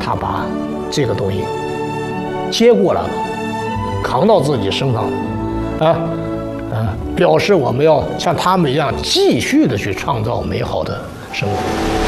他把这个东西接过来了，扛到自己身上了，表示我们要像他们一样继续的去创造美好的生活。